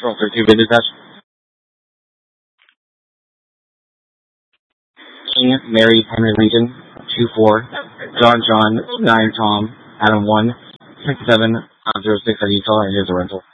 Control 32, bid dispatch. King, Mary, Henry, Lincoln, 2-4, John, 9, Tom, Adam 1, 6-7, 06 at Utah, and here's a rental.